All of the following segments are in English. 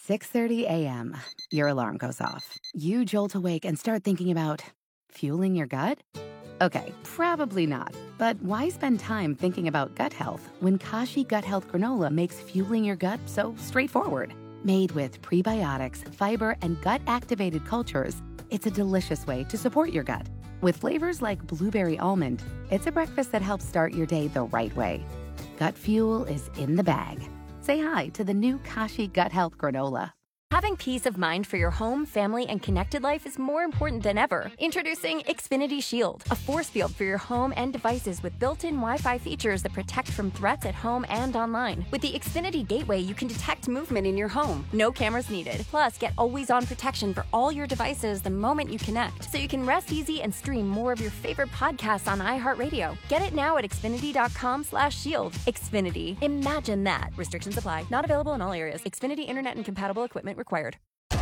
6:30 a.m. Your alarm goes off. You jolt awake and start thinking about fueling your gut? Okay, probably not. But why spend time thinking about gut health when Kashi Gut Health Granola makes fueling your gut so straightforward? Made with prebiotics, fiber, and gut-activated cultures, it's a delicious way to support your gut. With flavors like blueberry almond, it's a breakfast that helps start your day the right way. Gut fuel is in the bag. Say hi to the new Kashi Gut Health Granola. Having peace of mind for your home, family, and connected life is more important than ever. Introducing Xfinity Shield, a force field for your home and devices with built-in Wi-Fi features that protect from threats at home and online. With the Xfinity Gateway, you can detect movement in your home. No cameras needed. Plus, get always-on protection for all your devices the moment you connect, so you can rest easy and stream more of your favorite podcasts on iHeartRadio. Get it now at Xfinity.com/shield. Xfinity. Imagine that. Restrictions apply. Not available in all areas. Xfinity Internet and compatible equipment required.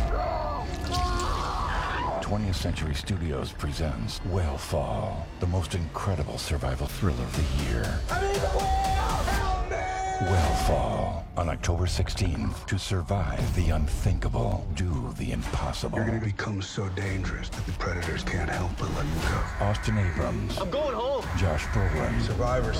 20th Century Studios presents Whale the most incredible survival thriller of the year. Whale on October 16th. To survive the unthinkable, do the impossible. You're going to become so dangerous that the predators can't help but let you go. Austin Abrams. I'm going home. Josh Brolin. Survivor.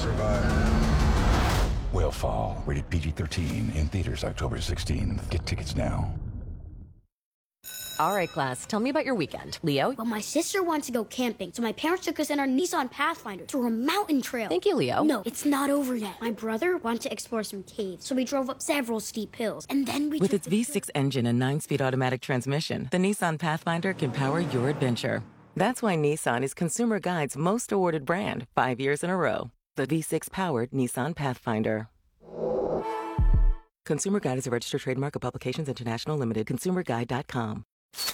Whale, rated PG-13, in theaters October 16th. Get tickets now. All right, class, tell me about your weekend. Leo? Well, my sister wants to go camping, so my parents took us in our Nissan Pathfinder through a mountain trail. Thank you, Leo. No, it's not over yet. My brother wanted to explore some caves, so we drove up several steep hills, and then we With its V6 engine and 9-speed automatic transmission, the Nissan Pathfinder can power your adventure. That's why Nissan is Consumer Guide's most awarded brand 5 years in a row. The V6-powered Nissan Pathfinder. Consumer Guide is a registered trademark of Publications International Limited. ConsumerGuide.com.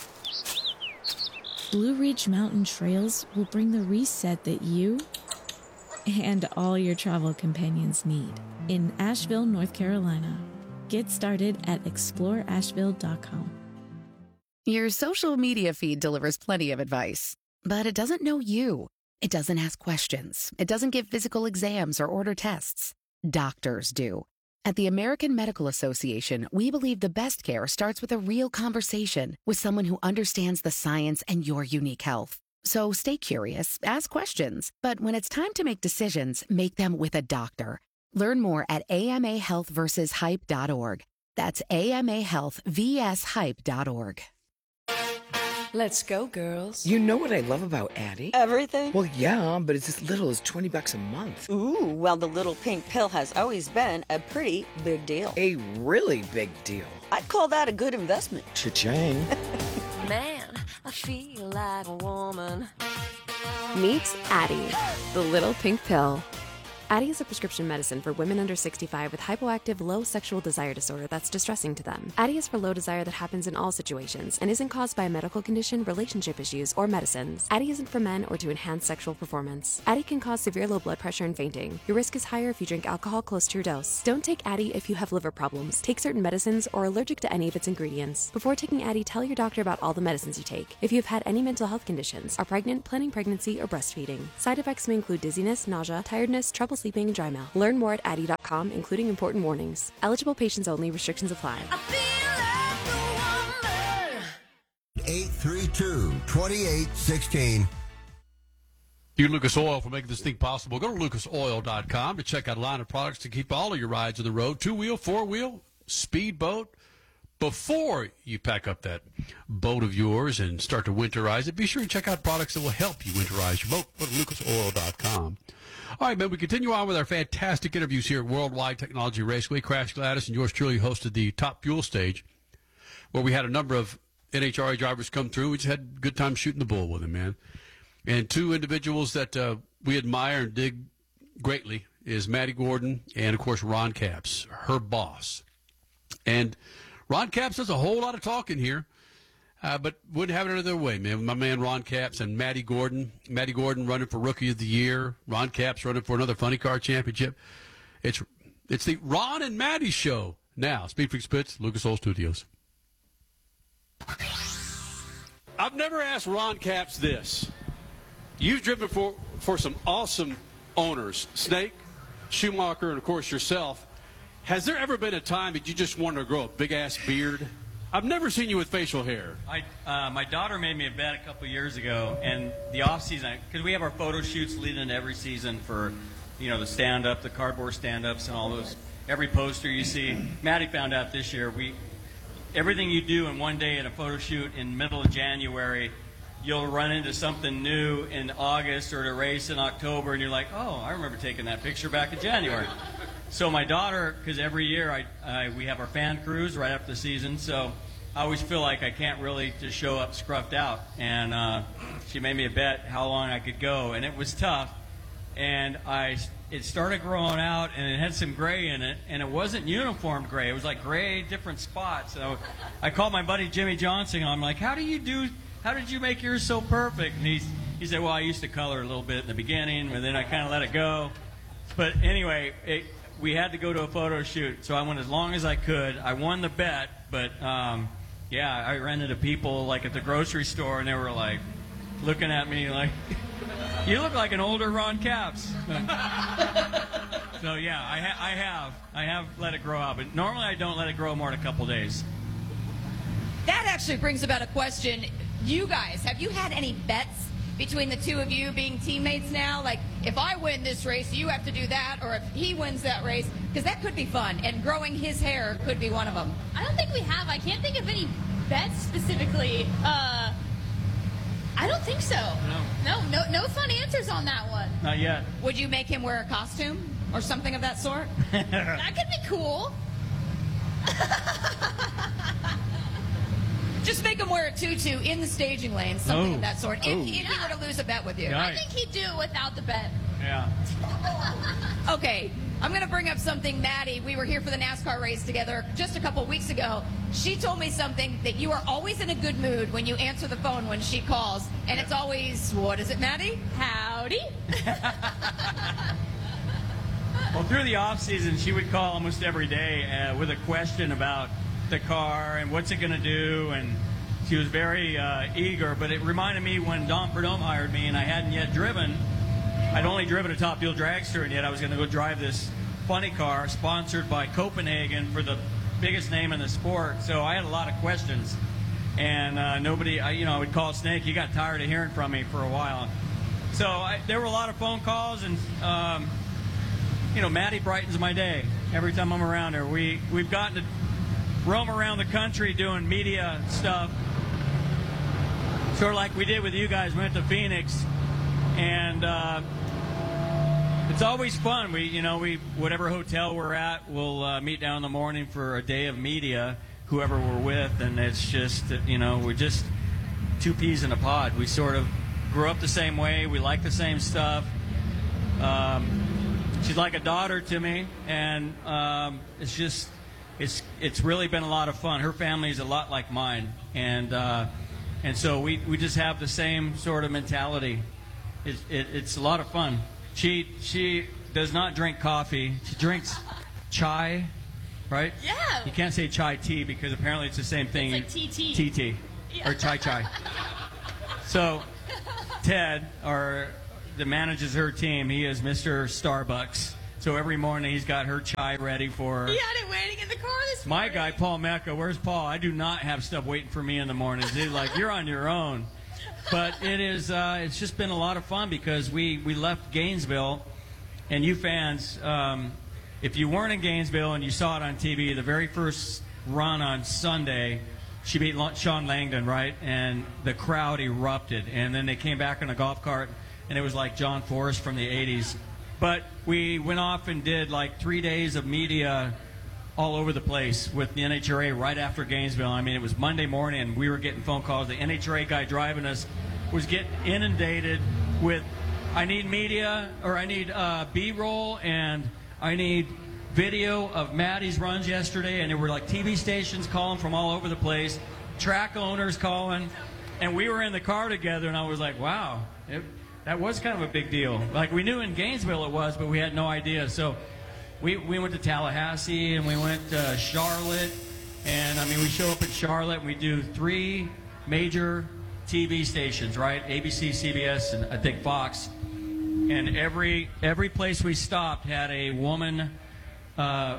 Blue Ridge Mountain Trails will bring the reset that you and all your travel companions need in Asheville, North Carolina. Get started at exploreasheville.com. Your social media feed delivers plenty of advice, but it doesn't know you. It doesn't ask questions. It doesn't give physical exams or order tests. Doctors do. At the American Medical Association, we believe the best care starts with a real conversation with someone who understands the science and your unique health. So stay curious, ask questions, but when it's time to make decisions, make them with a doctor. Learn more at amahealthversushype.org. That's amahealthvshype.org. Let's go, girls. You know what I love about Addie? Everything? Well, yeah, but it's as little as $20 a month. Ooh, well, the little pink pill has always been a pretty big deal. A really big deal. I'd call that a good investment. Cha-ching. Man, I feel like a woman. Meet Addie, the little pink pill. Addie is a prescription medicine for women under 65 with hypoactive low sexual desire disorder that's distressing to them. Addie is for low desire that happens in all situations and isn't caused by a medical condition, relationship issues, or medicines. Addie isn't for men or to enhance sexual performance. Addie can cause severe low blood pressure and fainting. Your risk is higher if you drink alcohol close to your dose. Don't take Addie if you have liver problems, take certain medicines, or are allergic to any of its ingredients. Before taking Addie, tell your doctor about all the medicines you take. If you've had any mental health conditions, are pregnant, planning pregnancy, or breastfeeding. Side effects may include dizziness, nausea, tiredness, trouble sleeping, and dry mouth. Learn more at Addie.com, including important warnings. Eligible patients only. Restrictions apply. 832-2816. You Lucas Oil for making this thing possible. Go to lucasoil.com to check out a line of products to keep all of your rides on the road. 2-wheel, 4-wheel, speedboat. Before you pack up that boat of yours and start to winterize it, be sure to check out products that will help you winterize your boat. Go to lucasoil.com. All right, man, we continue on with our fantastic interviews here at Worldwide Technology Raceway. Crash Gladys and yours truly hosted the Top Fuel stage, where we had a number of NHRA drivers come through. We just had a good time shooting the bull with them, man. And two individuals that we admire and dig greatly is Maddie Gordon and, of course, Ron Capps, her boss. And Ron Capps does a whole lot of talking here, but wouldn't have it another way, man. My man Ron Capps and Maddie Gordon. Maddie Gordon running for Rookie of the Year. Ron Capps running for another Funny Car Championship. It's the Ron and Maddie show now. Speed Freaks Pits, Lucas Oil Studios. I've never asked Ron Capps this. You've driven for some awesome owners, Snake, Schumacher, and, of course, yourself. Has there ever been a time that you just wanted to grow a big-ass beard? I've never seen you with facial hair. My daughter made me a bet a couple years ago, and the off season, because we have our photo shoots leading into every season for, the stand-up, the cardboard stand-ups, and all those. Every poster you see. Maddie found out this year, everything you do in one day in a photo shoot in middle of January, you'll run into something new in August or at a race in October, and you're like, oh, I remember taking that picture back in January. So my daughter, because every year we have our fan cruise right after the season, so I always feel like I can't really just show up scruffed out. And she made me a bet how long I could go, and it was tough. And it started growing out, and it had some gray in it, and it wasn't uniform gray. It was like gray, different spots. So I called my buddy Jimmy Johnson. I'm like, how did you make yours so perfect? And he said, well, I used to color a little bit in the beginning, and then I kind of let it go. But anyway, we had to go to a photo shoot, so I went as long as I could. I won the bet, but I ran into people like at the grocery store, and they were like looking at me like, you look like an older Ron Capps. So yeah, I have let it grow out, but normally I don't let it grow more than a couple days. That actually brings about a question. You guys, have you had any bets between the two of you being teammates now? Like, if I win this race, you have to do that, or if he wins that race, because that could be fun, and growing his hair could be one of them. I don't think we have. I can't think of any bets specifically. I don't think so. No fun answers on that one. Not yet. Would you make him wear a costume or something of that sort? That could be cool. Just make him wear a tutu in the staging lane, something of that sort, if he were to lose a bet with you. I think he'd do it without the bet. Yeah. Okay, I'm going to bring up something, Maddie. We were here for the NASCAR race together just a couple weeks ago. She told me something, that you are always in a good mood when you answer the phone when she calls. And it's always, what is it, Maddie? Howdy. Well, through the off season, she would call almost every day with a question about the car and what's it going to do, and she was very eager. But it reminded me when Don Perdome hired me and I hadn't yet driven. I'd only driven a Top Fuel dragster, and yet I was going to go drive this funny car sponsored by Copenhagen for the biggest name in the sport. So I had a lot of questions, and I would call Snake. He got tired of hearing from me for a while. So there were a lot of phone calls, and Maddie brightens my day every time I'm around her. We've gotten to roam around the country doing media stuff, sort of like we did with you guys. We went to Phoenix, and it's always fun. We whatever hotel we're at, we'll meet down in the morning for a day of media, whoever we're with, and it's just we're just two peas in a pod. We sort of grew up the same way. We like the same stuff. She's like a daughter to me, and it's really been a lot of fun. Her family is a lot like mine, and so we just have the same sort of mentality. It's a lot of fun. She does not drink coffee. She drinks chai, right? Yeah. You can't say chai tea because apparently it's the same thing. It's like TT. Or chai. So Ted, that manages her team, he is Mr. Starbucks. So every morning he's got her chai ready for her. He had it waiting in the car this morning. My guy, Paul Mecca, where's Paul? I do not have stuff waiting for me in the mornings. He's like, you're on your own. But it's just been a lot of fun because we left Gainesville, and you fans, if you weren't in Gainesville and you saw it on TV, the very first run on Sunday, she beat Sean Langdon, right? And the crowd erupted. And then they came back in a golf cart, and it was like John Forrest from the 80s. But we went off and did like 3 days of media all over the place with the NHRA right after Gainesville. I mean, it was Monday morning, and we were getting phone calls. The NHRA guy driving us was getting inundated with, I need media, or I need B-roll, and I need video of Maddie's runs yesterday. And there were like TV stations calling from all over the place, track owners calling, and we were in the car together, and I was like, wow, that was kind of a big deal. Like, we knew in Gainesville it was, but we had no idea. So we went to Tallahassee, and we went to Charlotte, and I mean, we show up in Charlotte, and we do 3 major TV stations, right? ABC, CBS, and I think Fox. And every place we stopped had a woman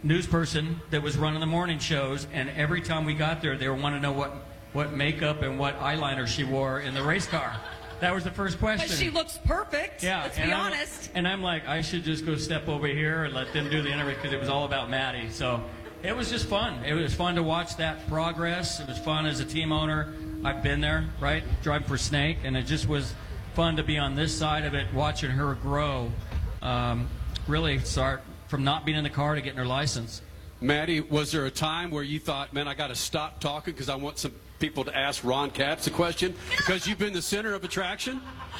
news person that was running the morning shows, and every time we got there, they were wanting to know what makeup and what eyeliner she wore in the race car. That was the first question. But she looks perfect. Yeah, let's be honest. And I'm like, I should just go step over here and let them do the interview because it was all about Maddie. So it was just fun. It was fun to watch that progress. It was fun as a team owner. I've been there, right, driving for Snake, and it just was fun to be on this side of it, watching her grow. Really start from not being in the car to getting her license. Maddie, was there a time where you thought, man, I got to stop talking because I want some people to ask Ron Capps a question because you've been the center of attraction?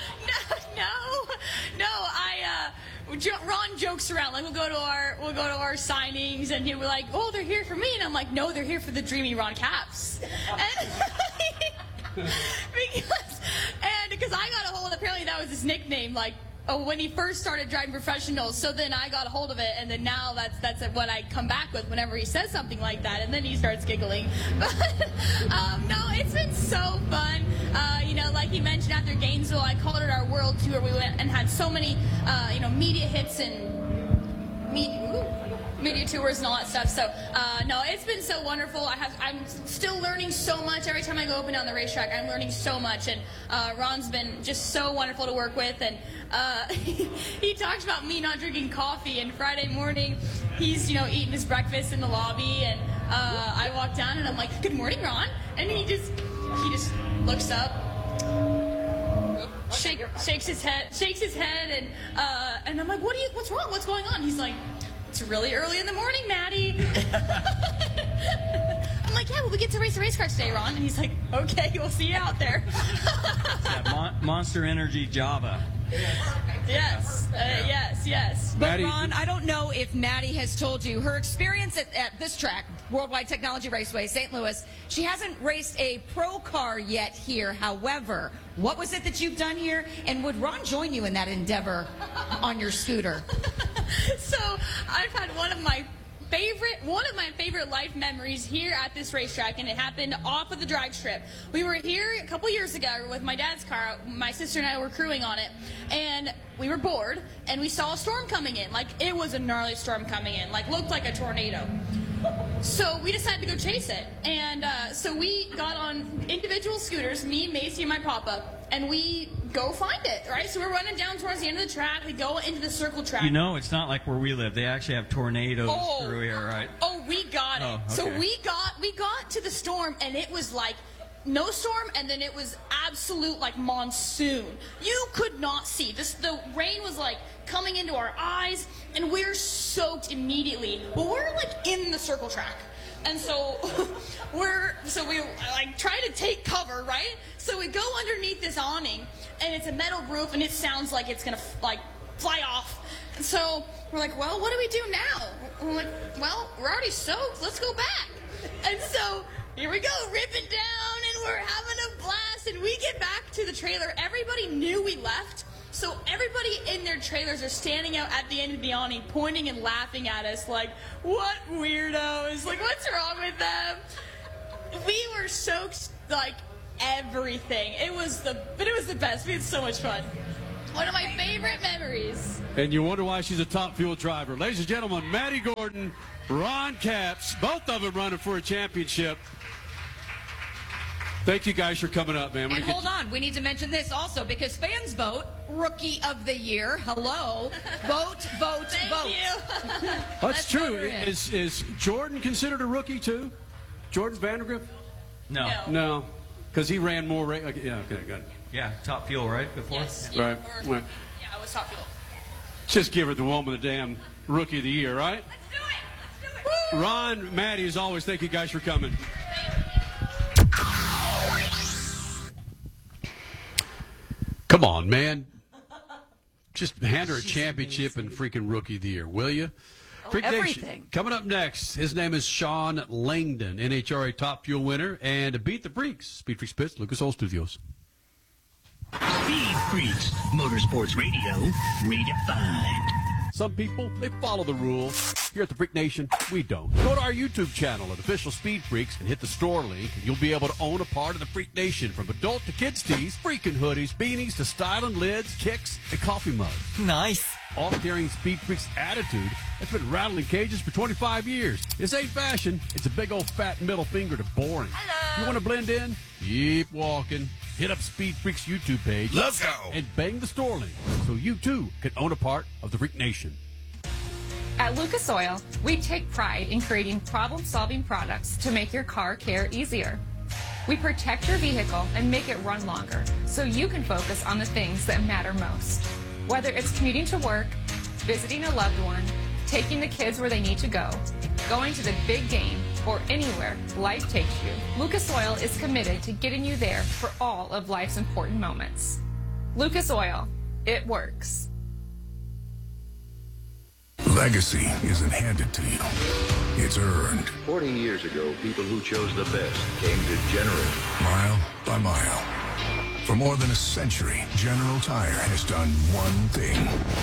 No. Ron jokes around. Like we'll go to our signings, and he'll be like, "Oh, they're here for me," and I'm like, "No, they're here for the dreamy Ron Capps." Because I got a hold. Apparently, that was his nickname. Like. Oh, when he first started driving professionals, so then I got a hold of it, and then now that's what I come back with whenever he says something like that, and then he starts giggling. But no, it's been so fun. Like he mentioned after Gainesville, I called it our world tour. We went and had so many, media hits and media tours and all that stuff. So no, it's been so wonderful. I'm still learning so much every time I go up and down the racetrack. I'm learning so much, and Ron's been just so wonderful to work with. And he talks about me not drinking coffee. And Friday morning, he's eating his breakfast in the lobby, and I walk down and I'm like, "Good morning, Ron," and he just looks up. Shakes his head, and I'm like, "What's wrong? What's going on?" He's like, "It's really early in the morning, Maddie." I'm like, "Yeah, well, we get to race the race car today, Ron." And he's like, "Okay, we'll see you out there." Monster Energy Java. Yes. But Maddie, Ron, I don't know if Maddie has told you her experience at this track, Worldwide Technology Raceway, St. Louis. She hasn't raced a pro car yet here. However, what was it that you've done here? And would Ron join you in that endeavor on your scooter? So I've had one of my favorite life memories here at this racetrack, and it happened off of the drag strip. We were here a couple years ago with my dad's car. My sister and I were crewing on it, and we were bored, and we saw a storm coming in. Like, it was a gnarly storm coming in, like looked like a tornado. So we decided to go chase it, and so we got on individual scooters, me, Macy, and my papa, and we go find it, right? So we're running down towards the end of the track. We go into the circle track. It's not like where we live. They actually have tornadoes through here, right? Oh, we got it. Okay. So we got to the storm, and it was like no storm, and then it was absolute like monsoon. You could not see. The rain was like coming into our eyes, and we're soaked immediately. Well, we're like in the circle track. And so we like try to take cover, right? So we go underneath this awning, and it's a metal roof, and it sounds like it's gonna like fly off. And so we're like, well, what do we do now? And we're like, well, we're already soaked. Let's go back. And so here we go, ripping down, and we're having a blast. And we get back to the trailer. Everybody knew we left. So everybody in their trailers are standing out at the end of the awning, pointing and laughing at us like, what weirdos? Like, what's wrong with them? We were soaked like everything. It was the best. We had so much fun. One of my favorite memories. And you wonder why she's a top fuel driver. Ladies and gentlemen, Maddie Gordon, Ron Capps, both of them running for a championship. Thank you guys for coming up, man. And hold on, we need to mention this also because fans vote Rookie of the Year. Hello. Vote. Thank you. That's true. Is Jordan considered a rookie too? Jordan Vandergriff? No. Because he ran more. Yeah, okay, good. Yeah, top fuel, right? Before? Yes. Right. Yeah, I was top fuel. Just give her the woman the damn Rookie of the Year, right? Let's do it. Ron, Maddie, as always, thank you guys for coming. Come on, man. Just hand her a championship and freaking Rookie of the Year, will you? Everything. Coming up next, his name is Sean Langdon, NHRA Top Fuel winner, and to beat the Freaks, Speed Freaks Pits, Lucas Oil Studios. Speed Freaks, Motorsports Radio, redefined. Some people, they follow the rules. Here at the Freak Nation, we don't. Go to our YouTube channel at Official Speed Freaks and hit the store link, and you'll be able to own a part of the Freak Nation, from adult to kids tees, freaking hoodies, beanies to styling lids, kicks, and coffee mugs. Nice. off-carrying Speed Freaks attitude that's been rattling cages for 25 years. This ain't fashion. It's a big old fat middle finger to boring. Hello. You want to blend in? Keep walking. Hit up Speed Freaks YouTube page. Let's go. And bang the store link so you too can own a part of the Freak Nation. At Lucas Oil, we take pride in creating problem-solving products to make your car care easier. We protect your vehicle and make it run longer so you can focus on the things that matter most. Whether it's commuting to work, visiting a loved one, taking the kids where they need to go, going to the big game, or anywhere life takes you, Lucas Oil is committed to getting you there for all of life's important moments. Lucas Oil, it works. Legacy isn't handed to you. It's earned. 40 years ago, people who chose the best came to General. Mile by mile. For more than a century, General Tire has done one thing.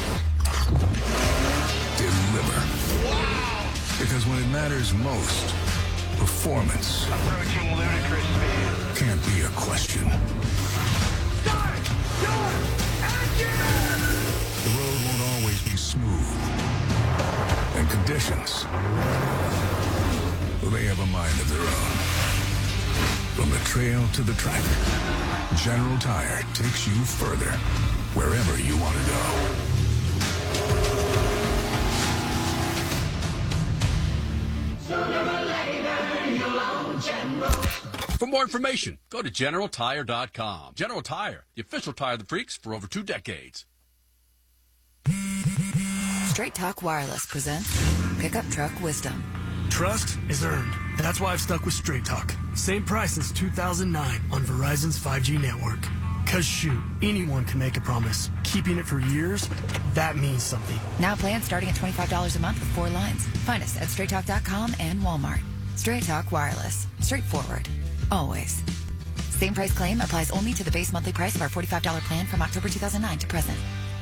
Deliver. Wow! Because when it matters most, performance approaching ludicrous speed can't be a question. Start your engine! The road won't always be smooth. And conditions, well, they have a mind of their own. From the trail to the track, General Tire takes you further, wherever you want to go. For more information, go to GeneralTire.com. General Tire, the official tire of the freaks for over 2 decades. Straight Talk Wireless presents Pickup Truck Wisdom. Trust is earned. That's why I've stuck with Straight Talk. Same price since 2009 on Verizon's 5G network. Cause shoot, anyone can make a promise. Keeping it for years, that means something. Now plans starting at $25 a month with 4 lines. Find us at StraightTalk.com and Walmart. Straight Talk Wireless. Straightforward. Always. Same price claim applies only to the base monthly price of our $45 plan from October 2009 to present.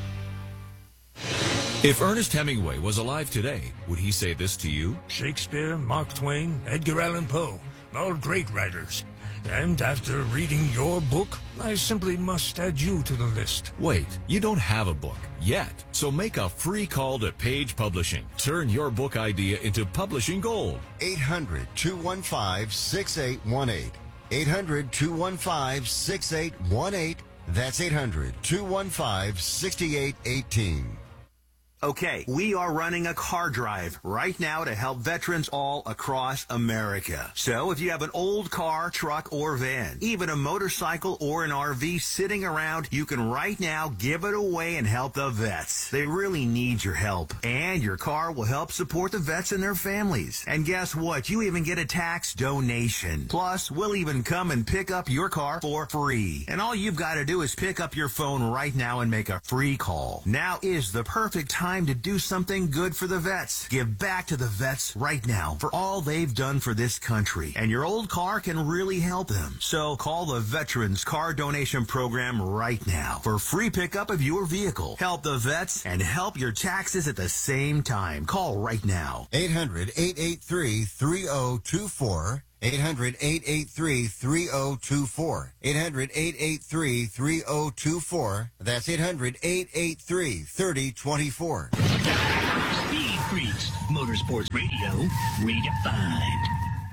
If Ernest Hemingway was alive today, would he say this to you? Shakespeare, Mark Twain, Edgar Allan Poe, all great writers. And after reading your book, I simply must add you to the list. Wait, you don't have a book yet. So make a free call to Page Publishing. Turn your book idea into publishing gold. 800-215-6818. 800-215-6818. That's 800-215-6818. Okay, we are running a car drive right now to help veterans all across America. So if you have an old car, truck, or van, even a motorcycle or an RV sitting around, you can right now give it away and help the vets. They really need your help. And your car will help support the vets and their families. And guess what? You even get a tax donation. Plus, we'll even come and pick up your car for free. And all you've got to do is pick up your phone right now and make a free call. Now is the perfect time to do something good for the vets. Give back to the vets right now for all they've done for this country. And your old car can really help them. So call the Veterans Car Donation Program right now for free pickup of your vehicle. Help the vets and help your taxes at the same time. Call right now. 800-883-3024. 800-883-3024. 800-883-3024. That's 800-883-3024. Speed Freaks, Motorsports Radio, redefined.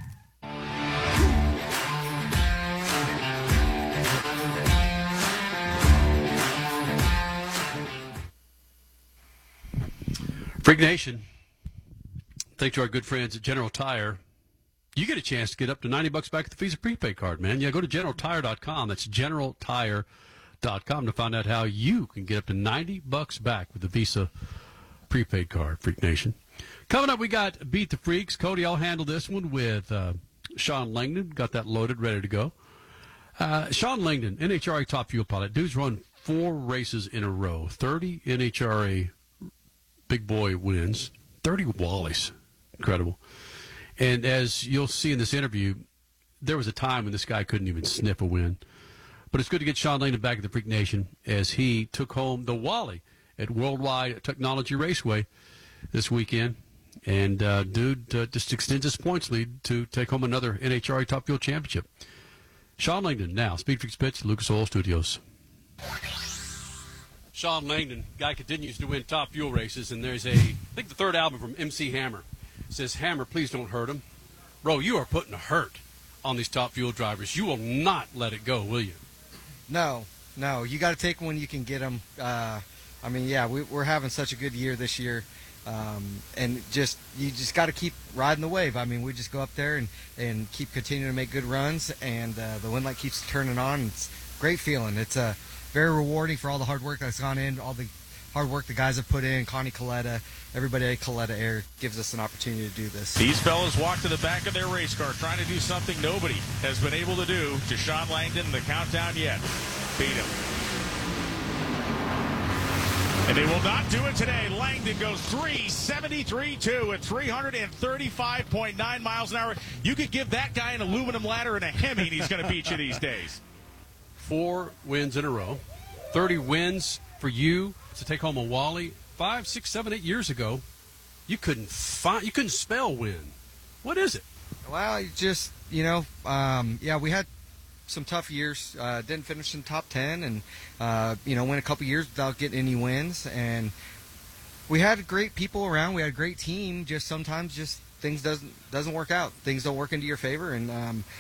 Freak Nation, thanks to our good friends at General Tire. You get a chance to get up to $90 back at the Visa prepaid card, man. Yeah, go to GeneralTire.com. That's GeneralTire.com to find out how you can get up to $90 back with the Visa prepaid card, Freak Nation. Coming up, we got Beat the Freaks. Cody, I'll handle this one with Sean Langdon. Got that loaded, ready to go. Sean Langdon, NHRA top fuel pilot. Dude's run 4 races in a row. 30 NHRA big boy wins. 30 Wallies. Incredible. And as you'll see in this interview, there was a time when this guy couldn't even sniff a win. But it's good to get Sean Langdon back at the Freak Nation as he took home the Wally at Worldwide Technology Raceway this weekend. And dude just extends his points lead to take home another NHRA Top Fuel Championship. Sean Langdon now, Speed Freaks Pitch, Lucas Oil Studios. Sean Langdon, guy continues to win Top Fuel races, and there's I think the third album from MC Hammer. It says, Hammer, please don't hurt him. Bro, you are putting a hurt on these Top Fuel drivers. You will not let it go, will you? No. You got to take them when you can get them. We're having such a good year this year. And you just got to keep riding the wave. I mean, we just go up there and keep continuing to make good runs, and the wind light keeps turning on. It's a great feeling. It's very rewarding for all the hard work that's gone in, all the hard work the guys have put in. Connie Coletta, everybody at Coletta Air gives us an opportunity to do this. These fellas walk to the back of their race car trying to do something nobody has been able to do to Sean Langdon. The countdown yet. Beat him. And they will not do it today. Langdon goes 373.2 at 335.9 miles an hour. You could give that guy an aluminum ladder and a Hemi, and he's going to beat you these days. 4 wins in a row. 30 wins for you to take home a Wally. 5, 6, 7, 8 years ago, you couldn't spell win. What is it? Well, we had some tough years. Didn't finish in top 10, and went a couple years without getting any wins. And we had great people around. We had a great team. Just sometimes, things doesn't work out. Things don't work into your favor. And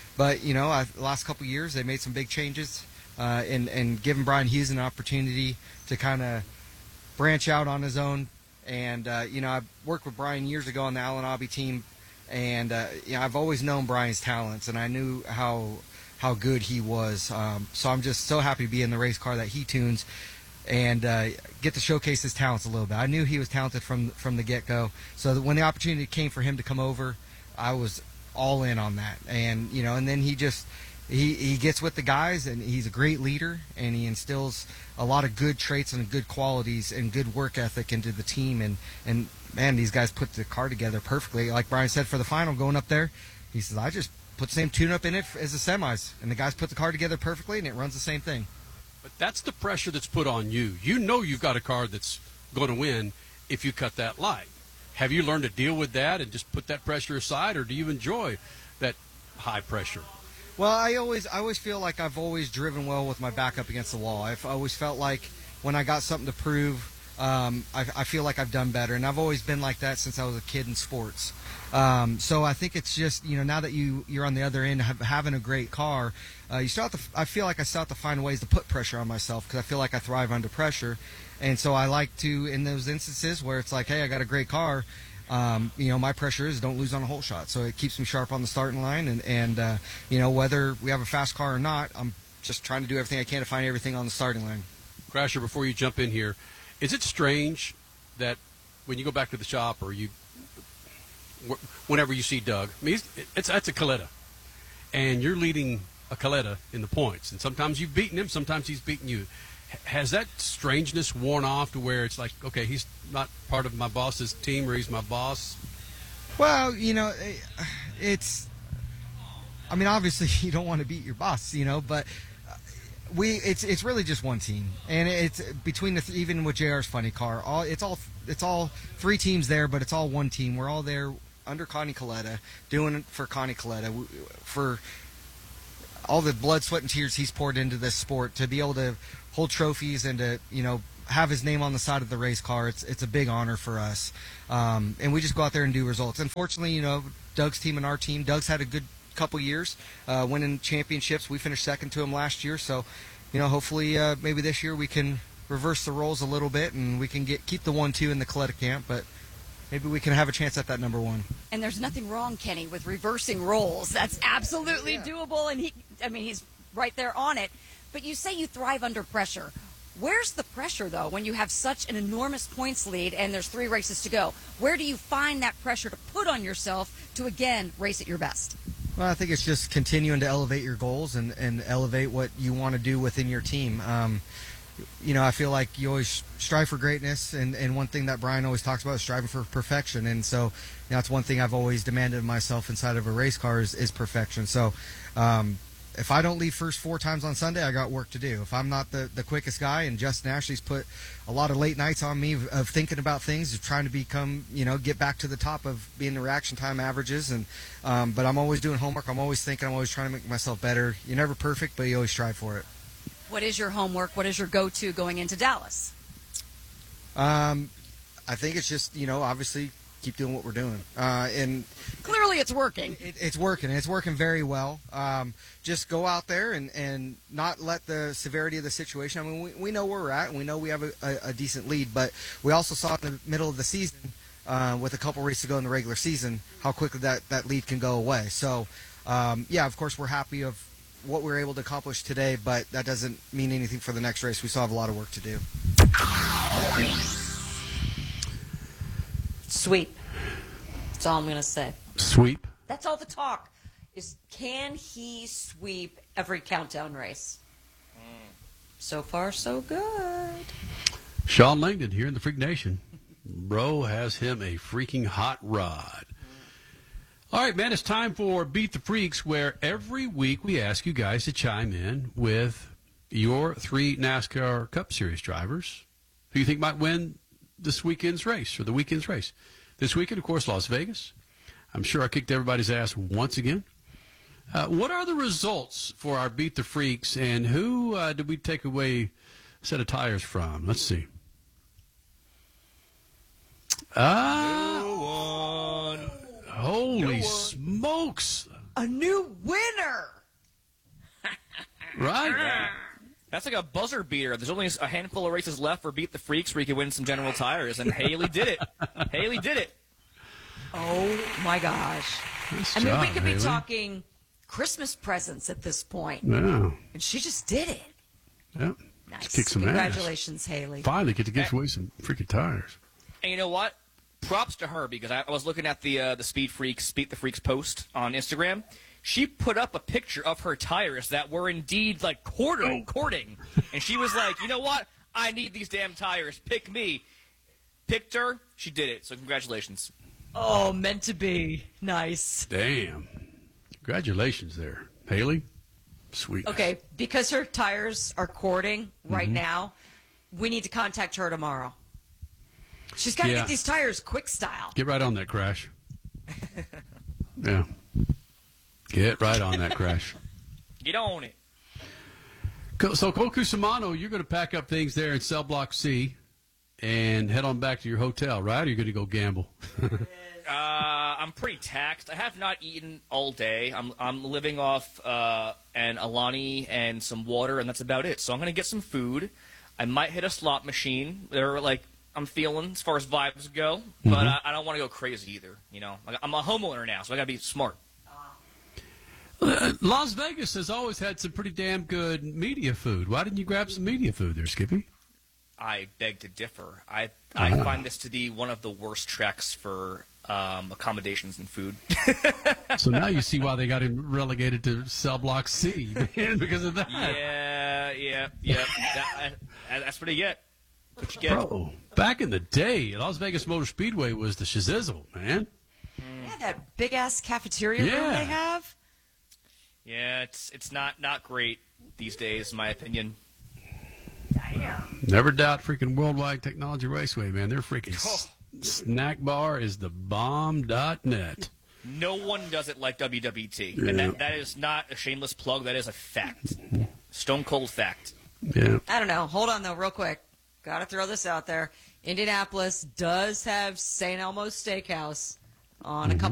the last couple years they made some big changes, and giving Brian Hughes an opportunity to kind of branch out on his own. And I worked with Brian years ago on the Alan Abbey team, and I've always known Brian's talents, and I knew how good he was. So I'm just so happy to be in the race car that he tunes and get to showcase his talents a little bit. I knew he was talented from the get-go. So that when the opportunity came for him to come over, I was all in on that. And, and then he gets with the guys, and he's a great leader, and he instills a lot of good traits and good qualities and good work ethic into the team. And man, these guys put the car together perfectly. Like Brian said for the final, going up there, he says, I just put the same tune-up in it as the semis, and the guys put the car together perfectly, and it runs the same thing. But that's the pressure that's put on you. You know you've got a car that's going to win if you cut that light. Have you learned to deal with that and just put that pressure aside, or do you enjoy that high pressure? Well, I always feel like I've always driven well with my back up against the wall. I've always felt like when I got something to prove, I feel like I've done better, and I've always been like that since I was a kid in sports. So I think it's just, now that you're on the other end having a great car, I feel like I still have to find ways to put pressure on myself, because I feel like I thrive under pressure. And so I like to, in those instances where it's like, hey, I got a great car, my pressure is don't lose on a hole shot. So it keeps me sharp on the starting line. And whether we have a fast car or not, I'm just trying to do everything I can to find everything on the starting line. Crasher, before you jump in here, is it strange that when you go back to the shop or whenever you see Doug, I mean, that's a Coletta, and you're leading a Coletta in the points, and sometimes you've beaten him, sometimes he's beaten you. Has that strangeness worn off to where it's like, okay, he's not part of my boss's team, or he's my boss? Well, obviously you don't want to beat your boss, but it's really just one team, and it's between even with JR's funny car, it's all 3 teams there, but it's all one team. We're all there under Connie Coletta, doing it for Connie Coletta, for all the blood, sweat, and tears he's poured into this sport, to be able to hold trophies and to have his name on the side of the race car. It's a big honor for us, and we just go out there and do results. Unfortunately, Doug's team and our team, Doug's had a good couple years, winning championships. We finished second to him last year, so hopefully maybe this year we can reverse the roles a little bit and we can keep the 1-2 in the Coletta camp, but maybe we can have a chance at that number 1. And there's nothing wrong, Kenny, with reversing roles. That's absolutely doable, and he's right there on it. But you say you thrive under pressure. Where's the pressure, though, when you have such an enormous points lead and there's 3 races to go? Where do you find that pressure to put on yourself to, again, race at your best? Well, I think it's just continuing to elevate your goals and elevate what you want to do within your team. I feel like you always strive for greatness, and one thing that Brian always talks about is striving for perfection. And so that's one thing I've always demanded of myself inside of a race car is perfection. So if I don't leave first 4 times on Sunday, I got work to do. If I'm not the quickest guy, and Justin Ashley's put a lot of late nights on me of thinking about things, of trying to become, get back to the top of being the reaction time averages. And but I'm always doing homework. I'm always thinking. I'm always trying to make myself better. You're never perfect, but you always strive for it. What is your homework? What is your go-to going into Dallas? I think it's just, obviously keep doing what we're doing. And clearly it's working. It's working. It's working very well. Just go out there and not let the severity of the situation. I mean, we know where we're at, and we know we have a decent lead, but we also saw in the middle of the season, with a couple races to go in the regular season, how quickly that lead can go away. So, of course, we're happy of what we were able to accomplish today, but that doesn't mean anything for the next race. We still have a lot of work to do. Sweep. That's all I'm going to say. Sweep? That's all the talk. Is can he sweep every countdown race? So far, so good. Sean Langdon here in the Freak Nation. Bro has him a freaking hot rod. All right, man, it's time for Beat the Freaks, where every week we ask you guys to chime in with your 3 NASCAR Cup Series drivers who you think might win this weekend's race or the weekend's race. This weekend, of course, Las Vegas. I'm sure I kicked everybody's ass once again. What are the results for our Beat the Freaks, and who did we take away a set of tires from? Let's see. Holy smokes. A new winner. Right? That's like a buzzer beater. There's only a handful of races left for Beat the Freaks where you can win some General Tires, and Haley did it. Haley did it. Oh, my gosh. Nice I mean, job, we could be Haley. talking Christmas presents at this point. Yeah. And she just did it. Yeah. Nice. Kick some Congratulations, Haley. Finally get to give away some freaking tires. And you know what? Props to her, because I was looking at the Speed the Freaks post on Instagram. She put up a picture of her tires that were indeed like courting, and she was like, you know what? I need these damn tires. Pick me. Picked her. She did it. So congratulations. Oh, meant to be. Nice. Damn. Congratulations there, Haley. Sweet. Okay, because her tires are courting right Mhm. now, we need to contact her tomorrow. She's got to Yeah. get these tires quick style. Get right on that, Crash. Yeah. Get right on that, Crash. Get on it. So, Cole Cusimano, you're going to pack up things there in Cell Block C and head on back to your hotel, right? Or are you going to go gamble? I'm pretty taxed. I have not eaten all day. I'm living off an Alani and some water, and that's about it. So I'm going to get some food. I might hit a slot machine. They're like I'm feeling as far as vibes go, but I don't want to go crazy either. You know, I'm a homeowner now, so I got to be smart. Las Vegas has always had some pretty damn good media food. Why didn't you grab some media food there, Skippy? I beg to differ. I find this to be one of the worst tracks for accommodations and food. So now you see why they got him relegated to Cell Block C, man, because of that. Yeah. That's what you get. What you get. Bro, back in the day, Las Vegas Motor Speedway was the shizzle, man. Yeah, that big ass cafeteria room Yeah. they have. Yeah, it's not great these days, in my opinion. Never doubt freaking Worldwide Technology Raceway, man. Their freaking snack bar is the bomb.net. No one does it like WWT. Yeah. And that is not a shameless plug. That is a fact. Stone cold fact. Yeah. I don't know. Hold on, though, real quick. Got to throw this out there. Indianapolis does have St. Elmo's Steakhouse on a couple